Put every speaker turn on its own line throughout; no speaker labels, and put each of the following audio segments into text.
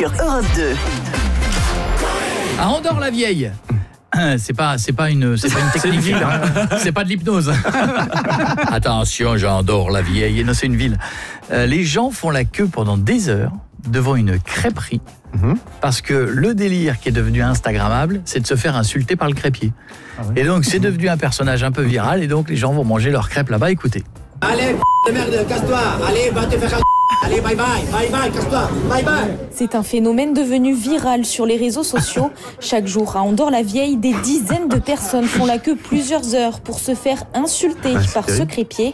sur Europe 2.
À Andorre-la-Vieille. C'est pas une technique, c'est pas de l'hypnose. Attention, Andorre-la-Vieille. Non, c'est une ville. Les gens font la queue pendant des heures devant une crêperie parce que le délire qui est devenu instagrammable, c'est de se faire insulter par le crêpier. Ah oui. Et donc c'est devenu un personnage un peu viral et donc les gens vont manger leurs crêpes là-bas. Écoutez.
Allez, de merde, casse-toi. Allez, va te faire. Allez, bye bye, casse-toi, bye bye.
C'est un phénomène devenu viral sur les réseaux sociaux. Chaque jour, à Andorre-la-Vieille, des dizaines de personnes font la queue plusieurs heures pour se faire insulter par ce crêpier.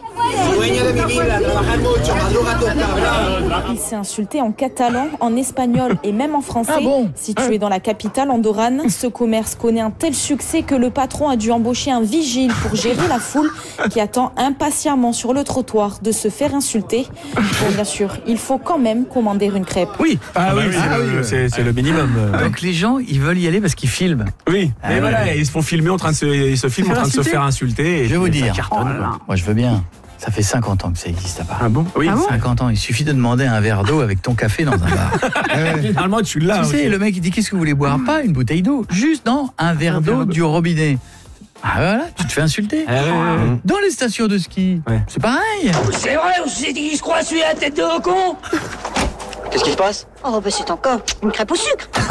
Il s'est insulté en catalan, en espagnol et même en français. Ah bon ? Situé dans la capitale andorrane, ce commerce connaît un tel succès que le patron a dû embaucher un vigile pour gérer la foule qui attend impatiemment sur le trottoir de se faire insulter. Bon, bien sûr, il faut quand même commander une crêpe.
Oui,
c'est le minimum.
Donc les gens, ils veulent y aller parce qu'ils filment.
Oui, et voilà, ils se font filmer ils se filment en train de se faire insulter. Et
je vais vous dire,
cartonne,
moi je veux bien. Ça fait 50 ans que ça existe à Paris.
Ah bon ? Oui.
50 ans, il suffit de demander un verre d'eau avec ton café dans un bar.
Finalement, tu l'as.
Tu sais, le mec il dit qu'est-ce que vous voulez boire ? Pas une bouteille d'eau, juste un verre d'eau du robinet. Ah voilà, tu te fais insulter. Dans les stations de ski, c'est pareil.
C'est vrai, on s'est dit qu'il se croit celui à la tête de con.
Qu'est-ce qui se passe ?
Oh, bah c'est encore une crêpe au sucre.